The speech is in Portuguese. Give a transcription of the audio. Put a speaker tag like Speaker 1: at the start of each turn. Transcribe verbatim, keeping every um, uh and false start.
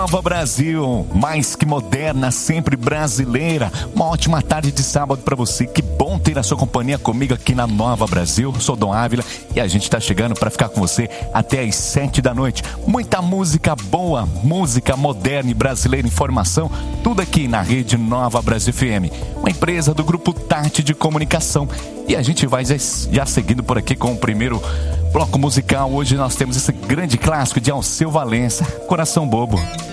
Speaker 1: Nova Brasil, mais que moderna, sempre brasileira. Uma ótima tarde de sábado para você. Que bom ter a sua companhia comigo aqui na Nova Brasil. Sou Dom Ávila e a gente tá chegando para ficar com você até às sete da noite. Muita música boa, música moderna e brasileira, informação, tudo aqui na rede Nova Brasil F M, uma empresa do grupo Tati de Comunicação. E a gente vai já seguindo por aqui com o primeiro bloco musical. Hoje nós temos esse grande clássico de Alceu Valença, Coração Bobo.